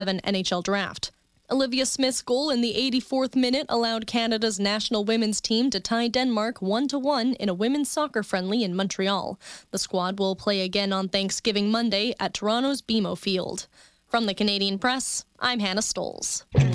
NHL draft. Olivia Smith's goal in the 84th minute allowed Canada's national women's team to tie Denmark 1-1 in a women's soccer friendly in Montreal. The squad will play again on Thanksgiving Monday at Toronto's BMO Field. From the Canadian Press, I'm Hannah Stolz.